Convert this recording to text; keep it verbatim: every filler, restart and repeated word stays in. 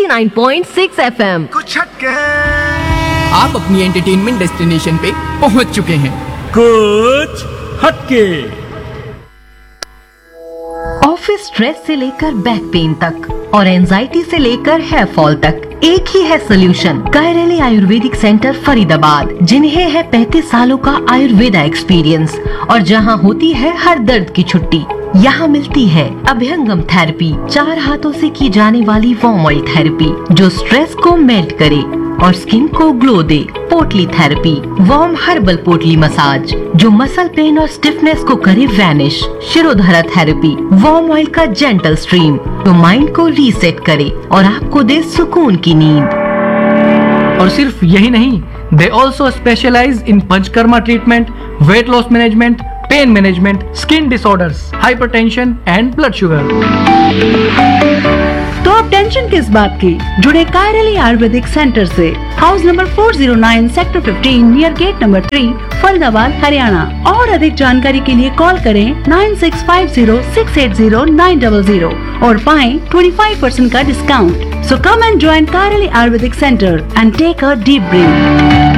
Nine point six F M. कुछ हटके। आप अपनी एंटरटेनमेंट डेस्टिनेशन पे पहुंच चुके हैं। कुछ हटके। ऑफिस स्ट्रेस से लेकर बैक पेन तक और एंजाइटी से लेकर हेयर फॉल तक एक ही है सोल्यूशन। कायरली आयुर्वेदिक सेंटर फरीदाबाद, जिन्हें है पैंतीस सालों का आयुर्वेदा एक्सपीरियंस और जहां होती है हर दर्द की छुट्टी। यहाँ मिलती है अभ्यंगम थेरेपी, चार हाथों से की जाने वाली वार्म ऑयल थेरेपी जो स्ट्रेस को मेल्ट करे और स्किन को ग्लो दे। पोटली थेरेपी, वार्म हर्बल पोटली मसाज जो मसल पेन और स्टिफनेस को करे vanish. Shirodhara therapy, warm oil का जेंटल स्ट्रीम जो माइंड को रीसेट करे और आपको दे सुकून की नींद। और सिर्फ यही नहीं, they also specialise in panchakarma treatment, weight loss management, pain management, skin disorders, hypertension and blood sugar. तो अब टेंशन किस बात की, जुड़े कायरली आयुर्वेदिक सेंटर से। House number four zero nine, sector fifteen, near gate number three, Faridabad, Haryana. और अधिक जानकारी के लिए कॉल करें nine six five zero six eight zero nine double zero और पाएं ट्वेंटी फाइव परसेंट का discount. So come and join कायरली Ayurvedic centre and take a deep breath.